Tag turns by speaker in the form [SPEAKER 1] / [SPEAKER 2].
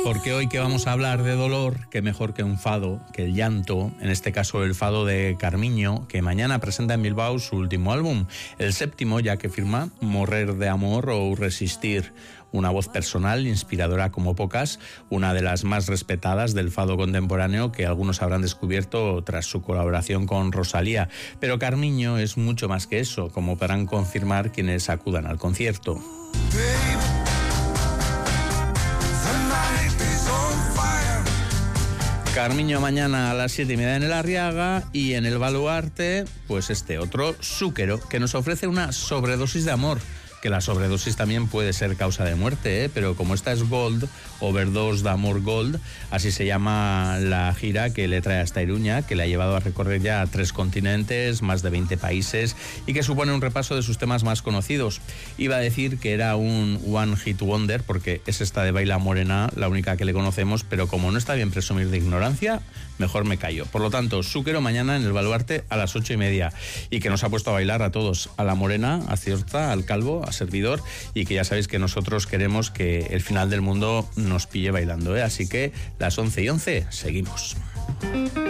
[SPEAKER 1] Porque hoy que vamos a hablar de dolor, qué mejor que un fado, que el llanto, en este caso el fado de Carmiño, que mañana presenta en Bilbao su último álbum, el séptimo, ya que firma Morrer de amor ou resistir. Una voz personal, inspiradora como pocas, una de las más respetadas del fado contemporáneo que algunos habrán descubierto tras su colaboración con Rosalía. Pero Carmiño es mucho más que eso, como podrán confirmar quienes acudan al concierto. Carmiño mañana a las 7:30 en el Arriaga, y en el Baluarte, pues este otro, Zúquero, que nos ofrece una sobredosis de amor. Que la sobredosis también puede ser causa de muerte, pero como esta es Gold, Overdose de Amor Gold, así se llama la gira que le trae hasta Iruña, que le ha llevado a recorrer ya 3 continentes, más de 20 países, y que supone un repaso de sus temas más conocidos. Iba a decir que era un One Hit Wonder, porque es esta de Baila Morena, la única que le conocemos, pero como no está bien presumir de ignorancia, mejor me callo. Por lo tanto, Zúquero mañana en el Baluarte a las 8:30, y que nos ha puesto a bailar a todos, a la Morena, a Cierta, al Calvo, a servidor, y que ya sabéis que nosotros queremos que el final del mundo nos pille bailando, ¿eh? Así que las 11:11 seguimos.